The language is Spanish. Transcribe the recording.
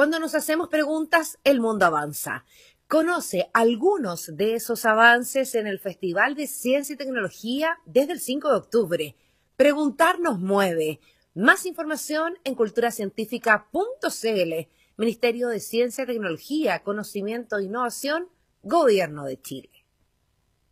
Cuando nos hacemos preguntas, el mundo avanza. Conoce algunos de esos avances en el Festival de Ciencia y Tecnología desde el 5 de octubre. Preguntar nos mueve. Más información en culturacientífica.cl. Ministerio de Ciencia y Tecnología, Conocimiento e Innovación, Gobierno de Chile.